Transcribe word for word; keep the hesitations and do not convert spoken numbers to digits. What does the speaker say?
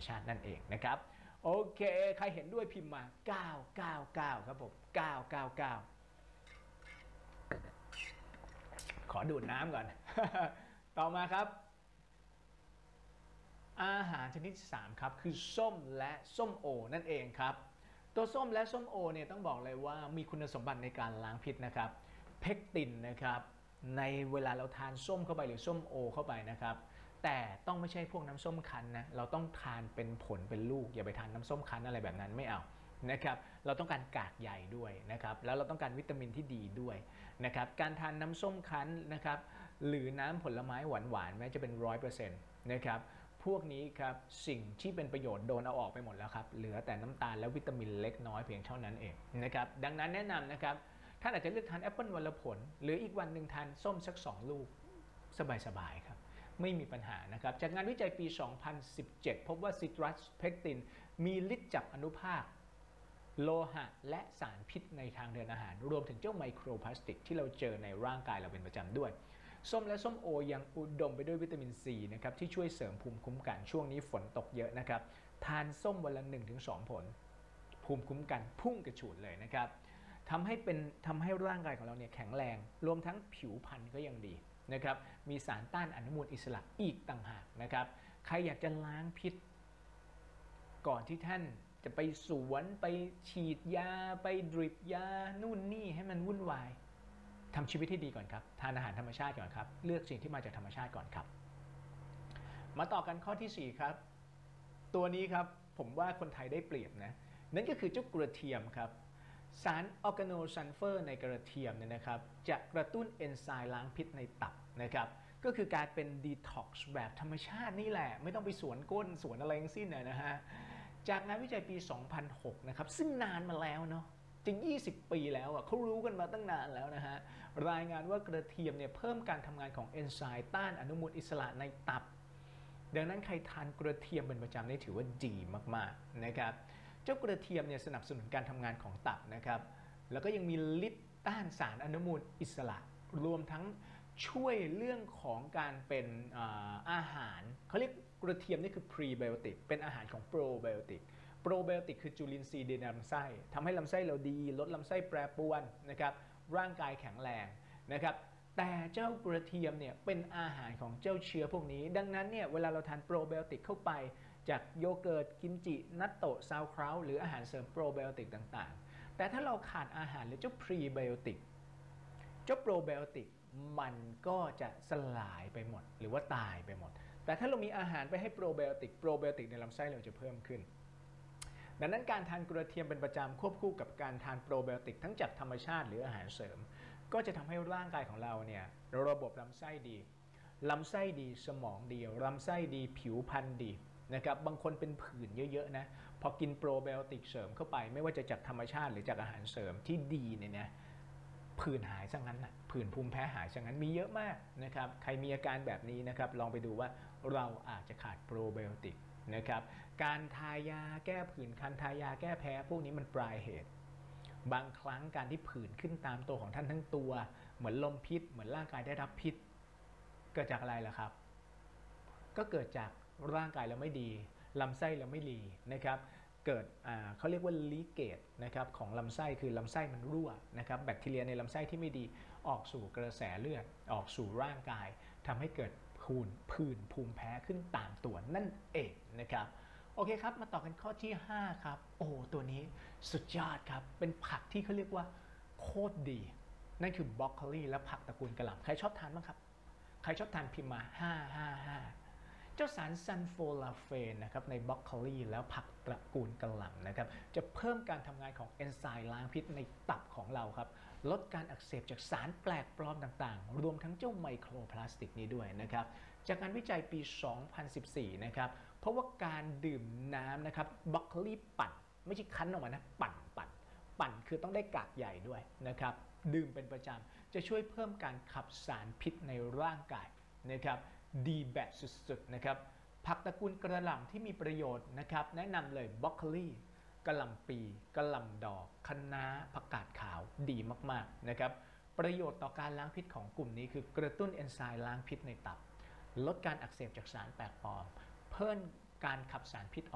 ชาตินั่นเองนะครับโอเคใครเห็นด้วยพิมพ์มาเก้า เก้า เก้าครับผมเก้า เก้า เก้าขอดูดน้ำก่อน ต่อมาครับอาหารชนิดที่สามครับคือส้มและส้มโอนั่นเองครับตัวส้มและส้มโอเนี่ยต้องบอกเลยว่ามีคุณสมบัติในการล้างพิษนะครับเพกตินนะครับในเวลาเราทานส้มเข้าไปหรือส้มโอเข้าไปนะครับแต่ต้องไม่ใช่พวกน้ำส้มคั้นนะเราต้องทานเป็นผลเป็นลูกอย่าไปทานน้ำส้มคั้นอะไรแบบนั้นไม่เอานะครับเราต้องการกากใยด้วยนะครับแล้วเราต้องการวิตามินที่ดีด้วยนะครับการทานน้ำส้มคั้นนะครับหรือน้ำผลไม้หวานๆแม้จะเป็นร้อยเปอร์เซ็นต์นะครับพวกนี้ครับสิ่งที่เป็นประโยชน์โดนเอาออกไปหมดแล้วครับเหลือแต่น้ำตาลและวิตามินเล็กน้อยเพียงเท่านั้นเองนะครับดังนั้นแนะนำนะครับท่านอาจจะเลือกทานแอปเปิลวันละผลหรืออีกวันหนึ่งทานส้มสักสองลูกสบายๆครับไม่มีปัญหานะครับจากงานวิจัยปี สองพันสิบเจ็ด พบว่าซิตรัสเพกตินมีฤทธิ์จับอนุภาคโลหะและสารพิษในทางเดินอาหารรวมถึงเจ้าไมโครพลาสติกที่เราเจอในร่างกายเราเป็นประจำด้วยส้มและส้มโอยังอุดมไปด้วยวิตามินซีนะครับที่ช่วยเสริมภูมิคุ้มกันช่วงนี้ฝนตกเยอะนะครับทานส้มวันละ หนึ่งถึงสอง ผลภูมิคุ้มกันพุ่งกระฉูดเลยนะครับทำให้เป็นทำให้ร่างกายของเราเนี่ยแข็งแรงรวมทั้งผิวพรรณก็ยังดีนะครับมีสารต้านอนุมูลอิสระอีกต่างหากนะครับใครอยากจะล้างพิษก่อนที่ท่านจะไปสวนไปฉีดยาไปดริปยานู่นนี่ให้มันวุ่นวายทำชีวิตที่ดีก่อนครับทานอาหารธรรมชาติก่อนครับเลือกสิ่งที่มาจากธรรมชาติก่อนครับมาต่อกันข้อที่สี่ครับตัวนี้ครับผมว่าคนไทยได้เปรียบนะนั่นก็คือเจ้ากระเทียมครับสารออร์แกโนซัลเฟอร์ในกระเทียมเนี่ยนะครับจะกระตุ้นเอนไซม์ล้างพิษในตับนะครับก็คือการเป็นดีท็อกซ์แบบธรรมชาตินี่แหละไม่ต้องไปสวนก้นสวนอะไรทั้งสิ้นนะฮะจากงานวิจัยปี สองพันหก นะครับซึ่งนานมาแล้วเนาะจริงยี่สิบปีแล้วอ่ะเขารู้กันมาตั้งนานแล้วนะฮะรายงานว่ากระเทียมเนี่ยเพิ่มการทำงานของเอนไซม์ต้านอนุมูลอิสระในตับดังนั้นใครทานกระเทียมเป็นประจำนี่ถือว่าดีมากๆนะครับเจ้ากระเทียมเนี่ยสนับสนุนการทำงานของตับนะครับแล้วก็ยังมีฤทธิ์ต้านสารอนุมูลอิสระรวมทั้งช่วยเรื่องของการเป็นอาหารเขาเรียกกระเทียมนี่คือพรีไบโอติกเป็นอาหารของโปรไบโอติกโปรไบโอติกคือจุลินทรีย์ในลำไส้ทำให้ลำไส้เราดีลดลำไส้แปรปรวนนะครับร่างกายแข็งแรงนะครับแต่เจ้ากระเทียมเนี่ยเป็นอาหารของเจ้าเชื้อพวกนี้ดังนั้นเนี่ยเวลาเราทานโปรไบโอติกเข้าไปจากโยเกิร์ตกิมจินัตโตะซาวคราวหรืออาหารเสริมโปรไบโอติกต่างๆแต่ถ้าเราขาดอาหารหรือเจ้าพรีไบโอติกเจ้าโปรไบโอติกมันก็จะสลายไปหมดหรือว่าตายไปหมดแต่ถ้าเรามีอาหารไปให้โปรไบโอติกโปรไบโอติกในลำไส้เราจะเพิ่มขึ้นดังนั้นการทานกระเทียมเป็นประจำควบคู่กับการทานโปรไบโอติกทั้งจากธรรมชาติหรืออาหารเสริมก็จะทำให้ร่างกายของเราเนี่ยระบบลำไส้ดีลำไส้ดีสมองดีลำไส้ดีผิวพรรณดีนะครับบางคนเป็นผื่นเยอะๆนะพอกินโปรไบโอติกเสริมเข้าไปไม่ว่าจะจากธรรมชาติหรือจากอาหารเสริมที่ดีเนี่ยนะผื่นหายซะงั้นนะผื่นภูมิแพ้หายซะงั้นมีเยอะมากนะครับใครมีอาการแบบนี้นะครับลองไปดูว่าเราอาจจะขาดโปรไบโอติกนะครับการทายาแก้ผื่นคันทายาแก้แพ้พวกนี้มันปลายเหตุบางครั้งการที่ผื่นขึ้นตามตัวของท่านทั้งตัวเหมือนลมพิษเหมือนร่างกายได้รับพิษเกิดจากอะไรล่ะครับก็เกิดจากร่างกายเราไม่ดีลำไส้เราไม่ดีนะครับเกิดเขาเรียกว่าลีเกจนะครับของลำไส้คือลำไส้มันรั่วนะครับแบคทีเรียในลำไส้ที่ไม่ดีออกสู่กระแสเลือดออกสู่ร่างกายทำให้เกิดผื่นผื่นภูมิแพ้ขึ้นตามตัวนั่นเองนะครับโอเคครับมาต่อกันข้อที่ห้าครับโอ้ตัวนี้สุดยอดครับเป็นผักที่เขาเรียกว่าโคตรดีนั่นคือบรอกโคลีและผักตระกูลกะหล่ำใครชอบทานบ้างครับใครชอบทานพิมพ์มาห้า ห้า ห้าเจ้าสารซัลโฟลาเฟนนะครับในบรอกโคลีแล้วผักตระกูลกะหล่ำนะครับจะเพิ่มการทำงานของเอนไซม์ล้างพิษในตับของเราครับลดการอักเสบจากสารแปลกปลอมต่างๆรวมทั้งเจ้าไมโครพลาสติกนี้ด้วยนะครับจากงานวิจัยปี สองพันสิบสี่ นะครับเพราะว่าการดื่มน้ำนะครับบรอกโคลีปั่นไม่ใช่คั้นออกมานะปั่นปั่นปั่นคือต้องได้กากใหญ่ด้วยนะครับดื่มเป็นประจำจะช่วยเพิ่มการขับสารพิษในร่างกายนะครับดีแบบสุดๆนะครับผักตระกูลกระหล่ำที่มีประโยชน์นะครับแนะนำเลยบรอกโคลีกะหล่ำปีกะหล่ำดอกคะน้าผักกาดขาวดีมากๆนะครับประโยชน์ต่อการล้างพิษของกลุ่มนี้คือกระตุ้นเอนไซม์ล้างพิษในตับลดการอักเสบจากสารแปลกปลอมเพิ่มการขับสารพิษ